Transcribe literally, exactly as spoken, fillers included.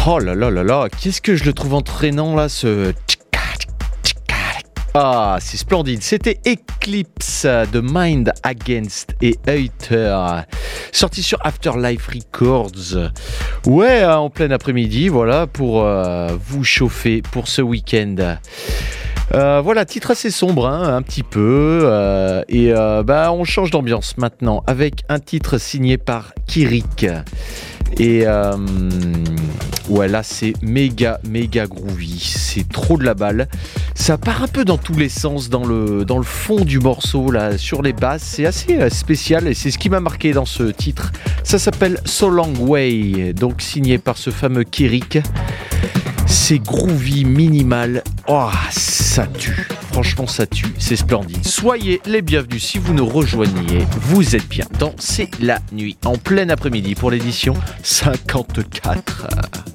Oh là là là là, qu'est-ce que je le trouve entraînant là, ce... Ah, c'est splendide. C'était Eclipse de Mind Against et Euter, sorti sur Afterlife Records. Ouais, en plein après-midi, voilà, pour euh, vous chauffer pour ce week-end. Euh, voilà, titre assez sombre, hein, un petit peu, euh, et euh, bah on change d'ambiance maintenant avec un titre signé par Kirik. Et euh, ouais, là c'est méga méga groovy, c'est trop de la balle. Ça part un peu dans tous les sens dans le dans le fond du morceau là, sur les basses. C'est assez euh, spécial et c'est ce qui m'a marqué dans ce titre. Ça s'appelle So Long Way, donc signé par ce fameux Kirik. C'est groovy, minimal. Oh, ça tue. Franchement, ça tue. C'est splendide. Soyez les bienvenus si vous nous rejoignez. Vous êtes bien dans C'est la nuit, en plein après-midi pour l'édition cinquante-quatre.